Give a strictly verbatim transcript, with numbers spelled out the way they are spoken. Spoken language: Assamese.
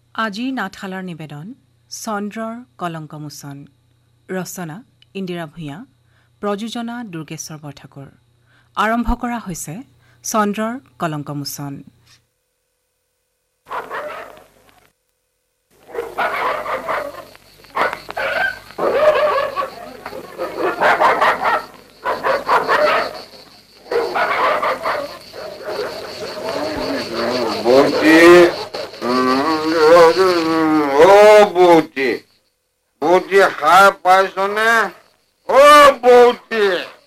আজিৰ নাটশালাৰ নিবেদন চন্দ্ৰৰ কলংকমোচন। ৰচনা ইন্দিৰা ভূঞা, প্ৰযোজনা দুৰ্গেশ্বৰ বৰঠাকুৰ। আৰম্ভ কৰা হৈছে চন্দ্ৰৰ কলংকমোচন। বৌটি সাৰ পাইছনে? অ বৌটি